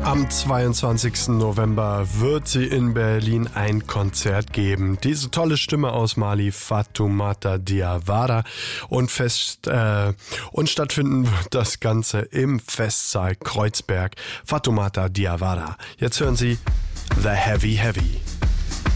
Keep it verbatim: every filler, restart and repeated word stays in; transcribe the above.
Am zweiundzwanzigsten November wird sie in Berlin ein Konzert geben. Diese tolle Stimme aus Mali, Fatoumata Diawara, und fest äh, und stattfinden wird das Ganze im Festsaal Kreuzberg. Fatoumata Diawara. Jetzt hören Sie The Heavy Heavy.